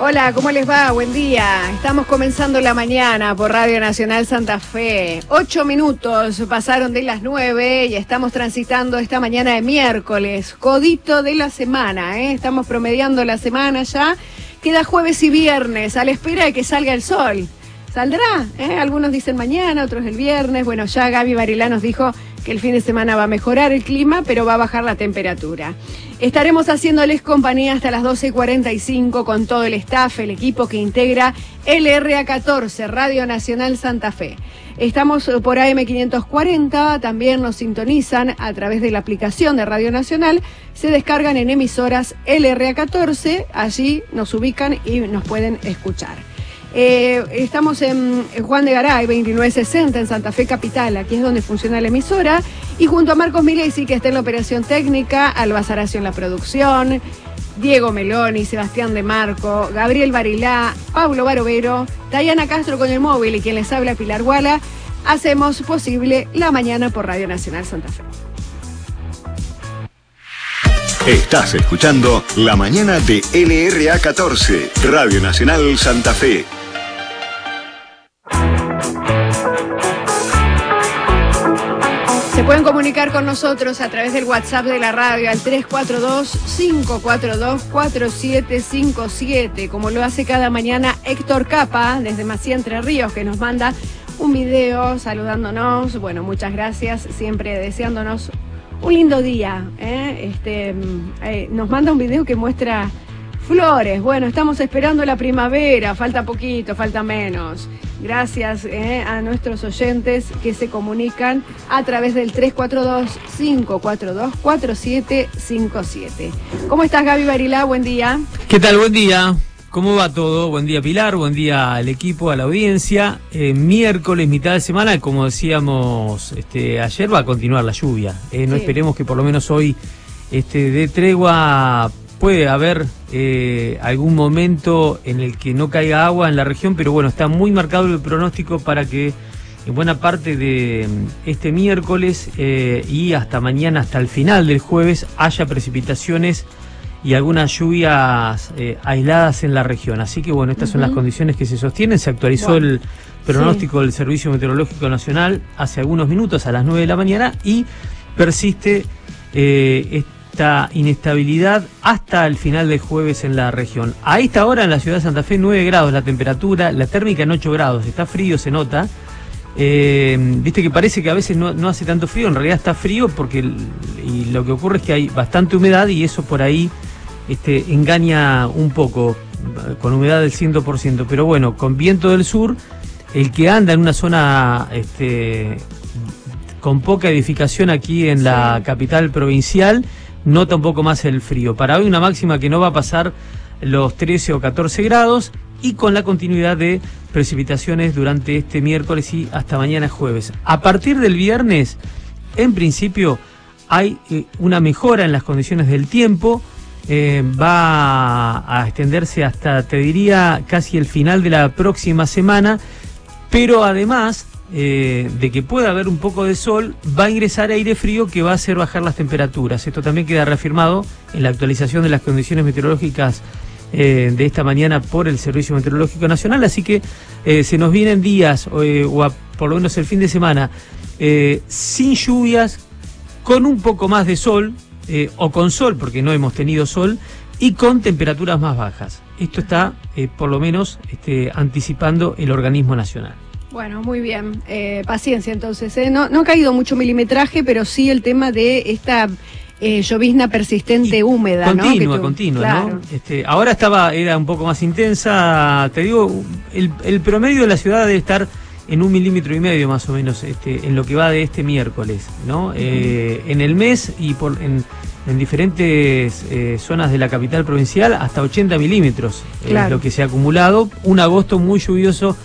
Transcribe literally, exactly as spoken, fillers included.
Hola, ¿cómo les va? Buen día. Estamos comenzando la mañana por Radio Nacional Santa Fe. Ocho minutos pasaron de las nueve y estamos transitando esta mañana de miércoles. Codito de la semana, ¿eh? Estamos promediando la semana ya. Queda jueves y viernes a la espera de que salga el sol. ¿Saldrá? ¿Eh? Algunos dicen mañana, otros el viernes. Bueno, ya Gaby Barilá nos dijo que el fin de semana va a mejorar el clima, pero va a bajar la temperatura. Estaremos haciéndoles compañía hasta las doce y cuarenta y cinco con todo el staff, el equipo que integra L R A catorce, Radio Nacional Santa Fe. Estamos por A M quinientos cuarenta, también nos sintonizan a través de la aplicación de Radio Nacional, se descargan en emisoras L R A catorce, allí nos ubican y nos pueden escuchar. Eh, estamos en, en Juan de Garay, veintinueve sesenta, en Santa Fe Capital, aquí es donde funciona la emisora, y junto a Marcos Milesi, que está en la operación técnica, Alba Saracio en la producción, Diego Meloni, Sebastián de Marco, Gabriel Barilá, Pablo Barovero, Dayana Castro con el móvil y quien les habla, Pilar Guala, hacemos posible la mañana por Radio Nacional Santa Fe. Estás escuchando La Mañana de L R A catorce, Radio Nacional Santa Fe. Se pueden comunicar con nosotros a través del WhatsApp de la radio al tres cuatro dos, cinco cuatro dos, cuatro siete cinco siete, como lo hace cada mañana Héctor Capa, desde Maciá, Entre Ríos, que nos manda un video saludándonos. Bueno, muchas gracias, siempre deseándonos un lindo día. ¿eh? Este, eh, nos manda un video que muestra flores. Bueno, estamos esperando la primavera, falta poquito, falta menos. Gracias eh, a nuestros oyentes que se comunican a través del tres cuatro dos, cinco cuatro dos, cuatro siete cinco siete. ¿Cómo estás, Gaby Barilá? Buen día. ¿Qué tal? Buen día. ¿Cómo va todo? Buen día, Pilar. Buen día al equipo, a la audiencia. Eh, miércoles, mitad de semana, como decíamos este, ayer, va a continuar la lluvia. Eh, no sí. Esperemos que por lo menos hoy este, dé tregua. Puede haber eh, algún momento en el que no caiga agua en la región, pero bueno, está muy marcado el pronóstico para que en buena parte de este miércoles eh, y hasta mañana, hasta el final del jueves, haya precipitaciones y algunas lluvias eh, aisladas en la región. Así que bueno, estas uh-huh. son las condiciones que se sostienen. Se actualizó bueno, el pronóstico sí. del Servicio Meteorológico Nacional hace algunos minutos, a las nueve de la mañana, y persiste eh, este esta inestabilidad hasta el final del jueves en la región. A esta hora en la ciudad de Santa Fe, nueve grados la temperatura, la térmica en ocho grados, está frío, se nota. Eh, viste que parece que a veces no, no hace tanto frío, en realidad está frío porque y lo que ocurre es que hay bastante humedad y eso por ahí este, engaña un poco, con humedad del cien por ciento, pero bueno, con viento del sur, el que anda en una zona este, con poca edificación aquí en la capital provincial, nota un poco más el frío. Para hoy una máxima que no va a pasar los trece o catorce grados y con la continuidad de precipitaciones durante este miércoles y hasta mañana jueves. A partir del viernes, en principio, hay eh, una mejora en las condiciones del tiempo. Eh, va a extenderse hasta, te diría, casi el final de la próxima semana, pero además Eh, de que pueda haber un poco de sol, va a ingresar aire frío que va a hacer bajar las temperaturas. Esto también queda reafirmado en la actualización de las condiciones meteorológicas eh, de esta mañana por el Servicio Meteorológico Nacional, así que eh, se nos vienen días eh, o a, por lo menos el fin de semana eh, sin lluvias, con un poco más de sol eh, o con sol, porque no hemos tenido sol, y con temperaturas más bajas. Esto está eh, por lo menos este, anticipando el organismo nacional. Bueno, muy bien. Eh, paciencia entonces. ¿eh? No, no ha caído mucho milimetraje, pero sí el tema de esta eh, llovizna persistente y húmeda, continua, ¿no? Continua, claro. ¿no? Este, ahora estaba, era un poco más intensa. Te digo, el, el promedio de la ciudad debe estar en un milímetro y medio más o menos este, en lo que va de este miércoles, ¿no? Uh-huh. Eh, en el mes y por en, en diferentes eh, zonas de la capital provincial hasta ochenta milímetros claro. Es lo que se ha acumulado. Un agosto muy lluvioso